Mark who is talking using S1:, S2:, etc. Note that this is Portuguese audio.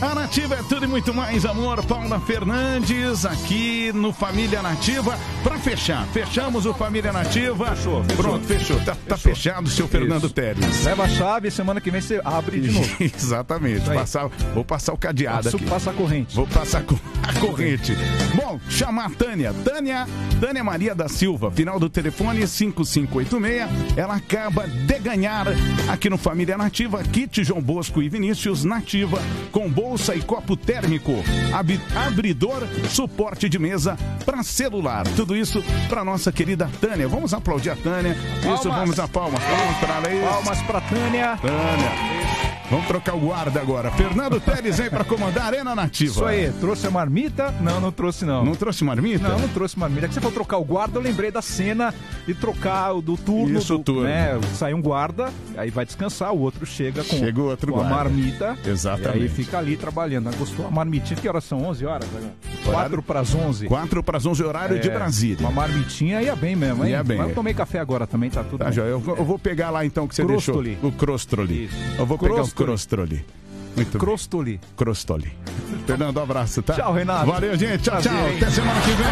S1: A Nativa é tudo e muito mais, amor. Paula Fernandes, aqui no Família Nativa. Pra fechar, fechamos o Família Nativa.
S2: Fechou.
S1: Pronto, fechou. Tá fechado, seu Fernando Teres.
S2: Leva a chave, semana que vem você abre de novo.
S1: Exatamente. Vou passar o cadeado aqui.
S2: Passa a corrente.
S1: Vou passar a corrente. Bom, chamar a Tânia. Tânia Maria da Silva, final do telefone 5586. Ela acaba de ganhar aqui no Família Nativa, kit João Bosco e Vinícius Nativa, com bolsa e copo térmico, abridor, suporte de mesa para celular. Tudo isso para nossa querida Tânia. Vamos aplaudir a Tânia.
S2: Palmas.
S1: Isso, vamos a palmas. Palmas para ela aí.
S2: Palmas para Tânia.
S1: Vamos trocar o guarda agora. Fernando Teres vem para comandar a Arena Nativa.
S2: Isso aí, trouxe a marmita? Não trouxe não.
S1: Não trouxe marmita?
S2: Não trouxe marmita. Que você for trocar o guarda, eu lembrei da cena de trocar o do turno.
S1: Isso, turno.
S2: Né? Sai um guarda, aí vai descansar, o outro chega com a marmita.
S1: Exatamente.
S2: E aí fica ali trabalhando. Gostou a marmitinha? Que horas são? 11 horas? 4 para as 11.
S1: 4 para as 11, horário de Brasília.
S2: Uma marmitinha ia bem mesmo, hein?
S1: Ia bem.
S2: Mas eu tomei café agora também, tá tudo bem.
S1: Eu vou pegar lá então que você
S2: Crostoli.
S1: deixou. O Crostoli.
S2: Isso.
S1: Eu vou pegar o Crostoli. Muito
S2: Crostoli.
S1: Crostoli. Fernando, um abraço, tá?
S2: Tchau, Renato.
S1: Valeu, gente. Tchau. Até semana que vem.